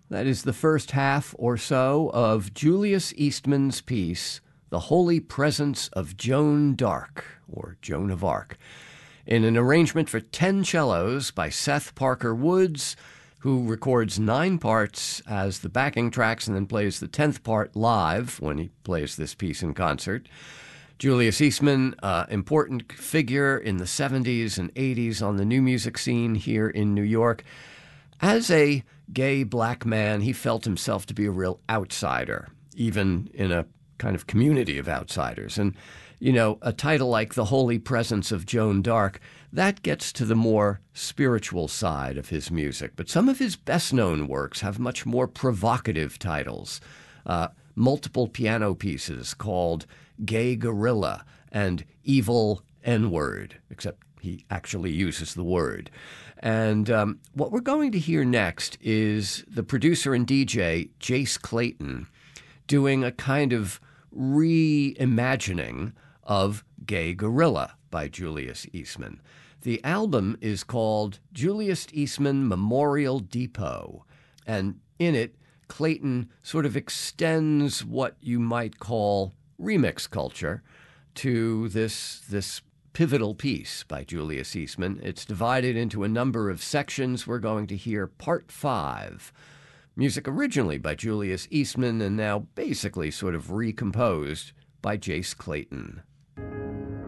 That is the first half or so of Julius Eastman's piece, The Holy Presence of Joan d'Arc, or Joan of Arc, in an arrangement for 10 cellos by Seth Parker Woods, who records 9 parts as the backing tracks and then plays the 10th part live when he plays this piece in concert. Julius Eastman, important figure in the 70s and 80s on the new music scene here in New York. As a gay black man, he felt himself to be a real outsider, even in a kind of community of outsiders. And, you know, a title like The Holy Presence of Joan d'Arc, that gets to the more spiritual side of his music. But some of his best-known works have much more provocative titles. Multiple piano pieces called Gay Gorilla and Evil N-Word, except he actually uses the word. And what we're going to hear next is the producer and DJ, Jace Clayton, doing a kind of reimagining of Gay Gorilla by Julius Eastman. The album is called Julius Eastman Memorial Depot, and in it, Clayton sort of extends what you might call remix culture to this pivotal piece by Julius Eastman. It's divided into a number of sections. We're going to hear Part 5, music originally by Julius Eastman and now basically sort of recomposed by Jace Clayton.